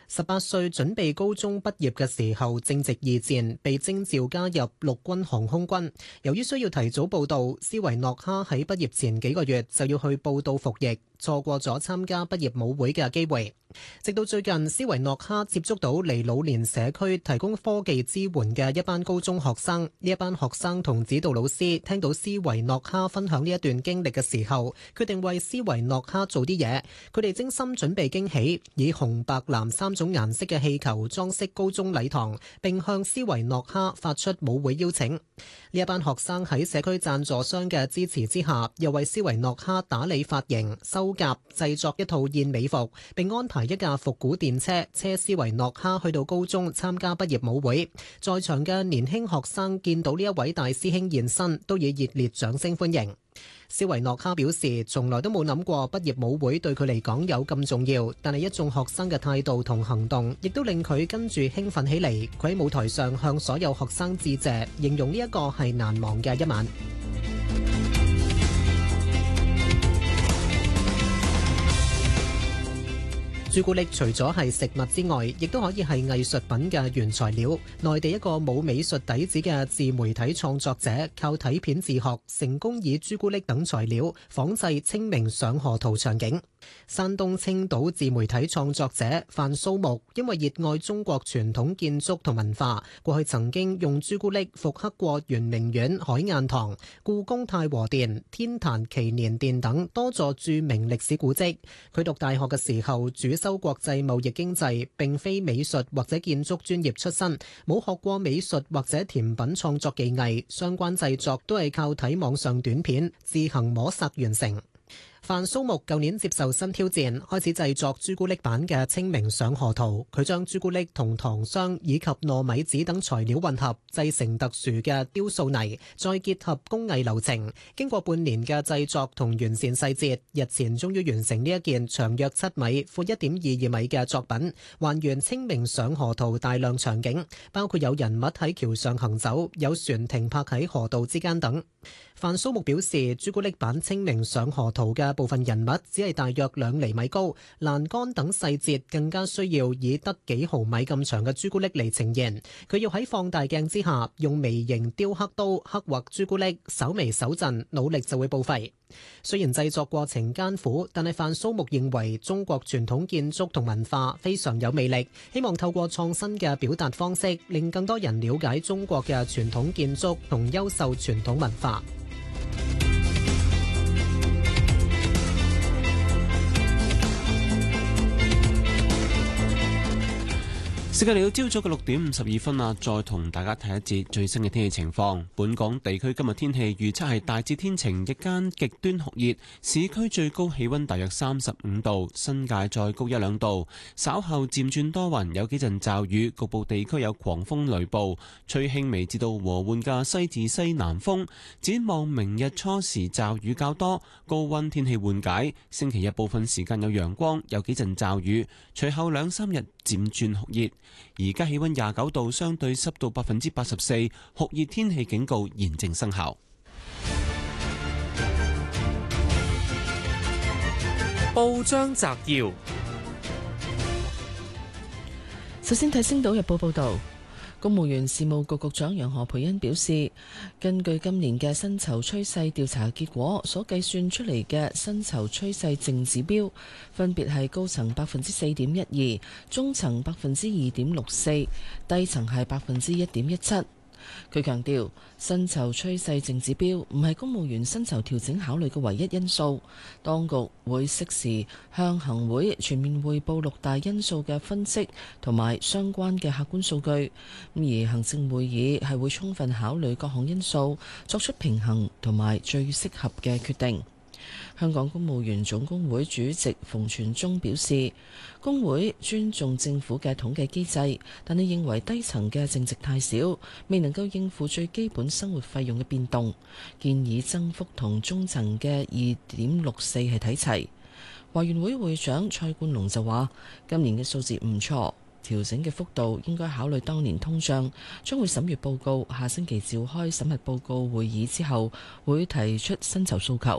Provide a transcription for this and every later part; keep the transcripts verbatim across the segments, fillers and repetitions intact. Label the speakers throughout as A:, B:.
A: 十八歲準備高中畢業嘅時候正值二戰，被徵召加入陸軍航空軍。由於需要提早報到，斯維諾哈喺畢業前幾個月就要去報到服役，錯過咗參加畢業舞會嘅機會。直到最近，斯維諾哈接觸到嚟老年社區提供科技支援嘅一班高中學生。呢一班學生同指導老師聽到斯維諾哈分享呢一段經歷嘅時候，決定為斯維諾哈做啲嘢。佢哋精心準備驚喜，以紅白藍三種顏色嘅氣球裝飾高中禮堂，並向斯維諾哈發出舞會邀請。呢一班學生喺社區贊助商嘅支持之下，又為斯維諾哈打理髮型、修甲、製作一套燕尾服，並安排一架復古電車車斯維諾哈去到高中參加畢業舞會。在場嘅年輕學生見到呢一位大師兄現身，都以熱烈掌聲歡迎。斯維諾哈表示，從來都冇諗過畢業舞會對佢嚟講有咁重要，但係一眾學生嘅態度同行動，亦都令佢跟住興奮起嚟。佢喺舞台上向所有學生致謝，形容呢一個係難忘嘅一晚。朱古力除咗係食物之外，亦都可以係藝術品嘅原材料。內地一個冇美術底子嘅自媒體創作者，靠睇片自學，成功以朱古力等材料仿製清明上河圖場景。山東青島自媒體創作者范蘇木，因為熱愛中國傳統建築同文化，過去曾經用朱古力復刻過圓明園海晏堂、故宮太和殿、天壇祈年殿等多座著名歷史古蹟。佢讀大學嘅時候主修國際貿易經濟，並非美術或者建築專業出身，冇學過美術或者甜品創作技藝，相關製作都係靠睇網上短片自行摸索完成。范蘇木舊年接受新挑戰，開始製作朱古力版嘅清明上河圖。佢將朱古力同糖霜以及糯米紙等材料混合，製成特殊嘅雕塑泥，再結合工藝流程。經過半年嘅製作同完善細節，日前終於完成呢一件長約七米、闊一點二二米嘅作品，還原清明上河圖大量場景，包括有人物喺橋上行走，有船停泊喺河道之間等。范蘇木表示，朱古力版清明上河圖嘅部分人物只係大約兩厘米高，欄杆等細節更加需要以得幾毫米咁長嘅朱古力嚟呈現。佢要喺放大鏡之下用微型雕刻刀刻畫朱古力，手微手震，努力就會報廢。雖然製作過程艱苦，但係范蘇木認為中國傳統建築同文化非常有魅力，希望透過創新嘅表達方式，令更多人了解中國嘅傳統建築同優秀傳統文化。
B: 時間嚟到朝早嘅六點五十二分啦，再同大家睇一節最新嘅天氣情況。本港地區今日天氣預測係大致天晴，日間極端酷熱，市區最高氣溫大約三十五度，新界再高一兩度。稍後漸轉多雲，有幾陣驟雨，局部地區有狂風雷暴，吹輕微至到和緩嘅西至西南風。展望明日初時驟雨較多，高溫天氣緩解。星期日部分時間有陽光，有幾陣驟雨，隨後兩三日漸轉酷熱。而家氣溫廿九度，相對濕度百分之八十四，酷熱天氣警告現正生效。
C: 報章摘要，首先睇《星島日報》報道。公務員事務局局長楊何蓓茵表示，根據今年嘅薪酬趨勢調查結果所計算出嚟嘅薪酬趨勢淨指標，分別係高層百分之四點一二，中層百分之二點六四，低層係百分之一點一七。佢強調，薪酬趨勢淨指標唔係公務員薪酬調整考慮嘅唯一因素，當局會適時向行會全面匯報六大因素嘅分析同埋相關嘅客觀數據。而行政會議係會充分考慮各項因素，作出平衡同埋最適合嘅決定。香港公務員總工會主席馮傳宗表示，工會尊重政府嘅統計機制，但係認為低層嘅淨值太少，未能夠應付最基本生活費用嘅變動，建議增幅同中層嘅二點六四係睇齊。華員會會長蔡冠龍就話，今年嘅數字唔錯，調整嘅幅度應該考慮當年通脹，將會審閱報告，下星期召開審核報告會議之後會提出薪酬訴求。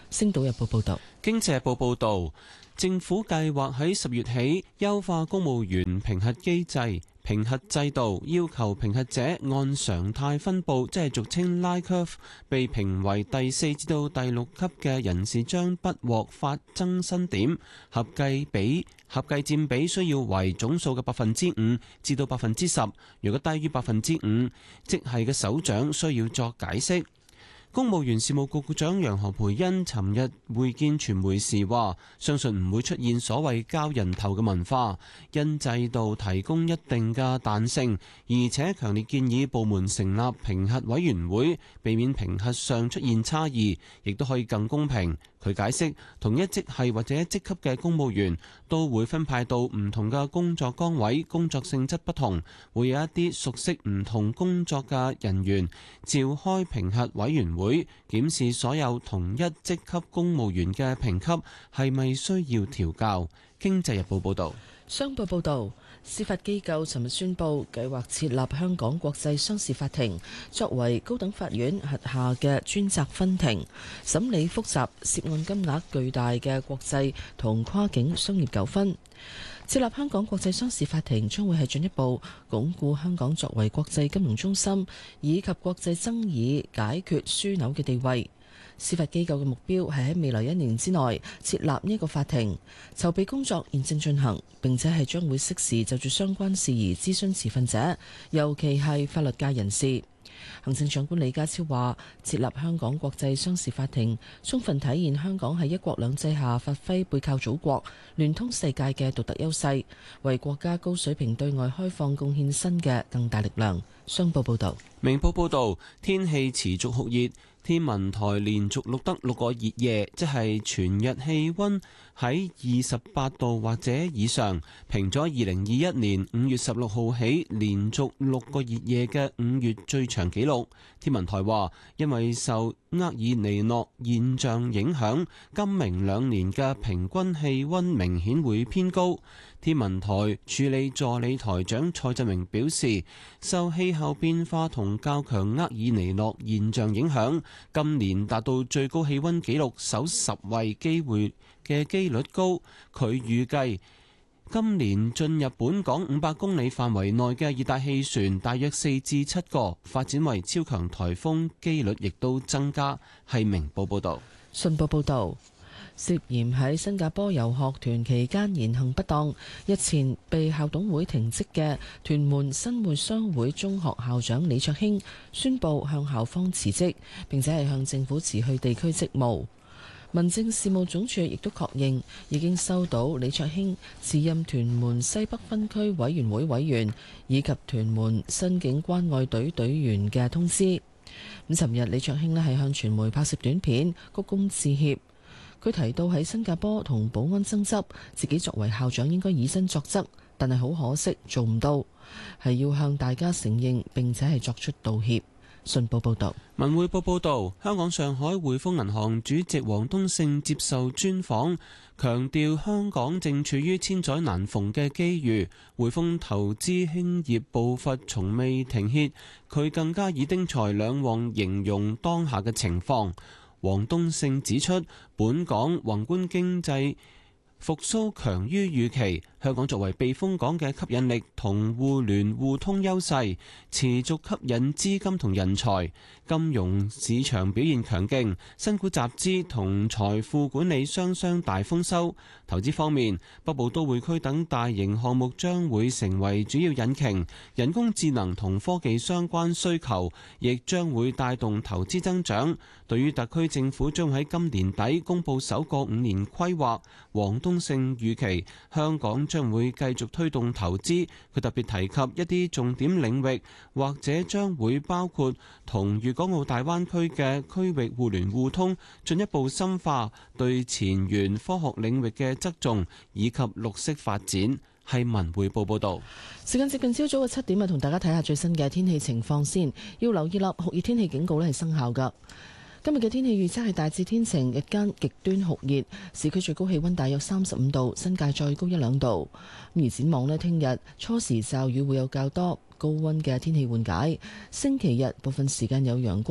C: 星島日報報道。
B: 經濟日報報導，政府計劃喺十月起優化公務員評核機制。評核制度要求評核者按常態分佈，即係俗稱拉 curve， 被評為第四至到第六級嘅人士將不獲發增薪點，合計比合計佔比需要為總數嘅百分之五至到百分之十。如果低於百分之五，即係嘅首長需要作解釋。公務員事務局局長楊何蓓茵尋日會見傳媒時話，相信唔會出現所謂交人頭嘅文化，因制度提供一定嘅彈性，而且強烈建議部門成立評核委員會，避免評核上出現差異，亦都可以更公平。佢解釋，同一職系或者職級嘅公務員都會分派到唔同嘅工作崗位，工作性質不同，會有一啲熟悉唔同工作嘅人員召開評核委員會，檢視所有同一職級公務員嘅評級係咪需要調校。經濟日報報導。
C: 商報報導，司法機構尋日宣布計劃設立香港國際商事法庭，作為高等法院轄下嘅專責分庭，審理複雜涉案金額巨大嘅國際同跨境商業糾紛。設立香港國際商事法庭將會係進一步鞏固香港作為國際金融中心以及國際爭議解決樞紐嘅地位。司法機構嘅目標係喺未來一年之內設立呢個法庭，籌備工作現正進行，並且係將會適時就住相關事宜諮詢持份者，尤其係法律界人士。行政長官李家超話：設立香港國際商事法庭，充分體現香港喺一國兩制下發揮背靠祖國、聯通世界嘅獨特優勢，為國家高水平對外開放貢獻新嘅更大力量。商報報導。
B: 明報報導，天氣持續酷熱。天文台連續錄得六個熱夜，即係全日氣溫喺二十八度或者以上，平咗二零二一年五月十六號起連續六個熱夜嘅五月最長紀錄。天文台話，因為受厄爾尼諾現象影響，今明兩年嘅平均氣溫明顯會偏高。天文台處理助理台長蔡振明表示，受氣候變化同較強厄爾尼諾現象影響，今年達到最高氣溫紀錄首十位機會嘅機率高。佢預計今年進入本港五百公里範圍內嘅熱帶氣旋大約四至七個，發展為超強颱風機率亦都增加。係明報報道。
C: 信報報導。涉嫌喺新加坡遊學團期間言行不當，日前被校董會停職嘅屯門新會商會中學校長李卓興宣布向校方辭職，並且係向政府辭去地區職務。民政事務總署亦都確認已經收到李卓興辭任屯門西北分區委員會委員以及屯門新警關愛隊隊員嘅通知。咁尋日李卓興咧係向傳媒拍攝短片鞠躬致歉。佢提到喺新加坡同保安爭執，自己作為校長應該以身作則，但係好可惜做唔到，係要向大家承認並且係作出道歉。信報報導。
B: 文匯報報導，香港上海匯豐銀行主席王冬勝接受專訪，強調香港正處於千載難逢嘅機遇，匯豐投資興業步伐從未停歇。佢更加以丁財兩旺形容當下嘅情況。王冬勝指出，本港宏觀經濟復甦強於預期，香港作為避風港嘅吸引力同互聯互通優勢，持續吸引資金同人才。金融市場表現強勁，新股集資同財富管理雙雙大豐收。投資方面，北部都會區等大型項目將會成為主要引擎，人工智能同科技相關需求亦將會帶動投資增長。對於特區政府將喺今年底公布首個五年規劃，王冬勝預期香港將會繼續推動投資。佢特別提及一啲重點領域，或者將會包括同粵港澳大灣區嘅區域互聯互通，進一步深化對前沿科學領域嘅側重，以及綠色發展。係文匯報報道。
C: 時間接近朝早嘅七點啊，同大家睇下最新嘅天氣情況先。要留意啦，酷熱天氣警告咧係生效噶。今日嘅天氣預測係大致天晴，日間極端酷熱，市區最高氣溫大約三十五度，新界再高一兩度。而展望呢，聽日初時驟雨會有較多，高溫嘅天氣緩解。星期日部分時間有陽光，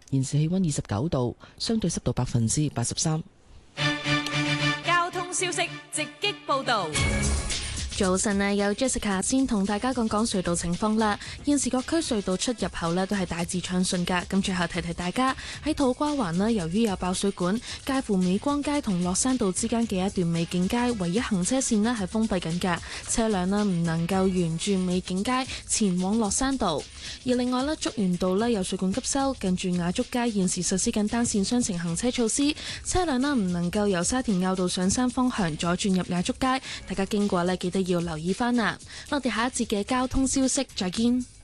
C: 現時氣溫二十九度，相對濕度百分之八十三。
D: 交通消息直擊報道。
E: 早晨啊，有 Jessica 先同大家講講隧道情況啦。現時各區隧道出入口呢都係大致暢順㗎。咁最後提提大家喺土瓜灣呢，由於有爆水管，介乎美光街同落山道之間嘅一段美景街唯一行車線呢係封閉緊㗎，車輛呢唔能夠沿住美景街前往落山道。而另外呢，竹園道呢有水管急修，近住雅竹街現時實施緊單線雙程行車措施，車輛呢唔能夠由沙田坳道上山方向左轉入雅竹街，大家經過呢記得要留意翻啦。我哋下一節嘅交通消息再見。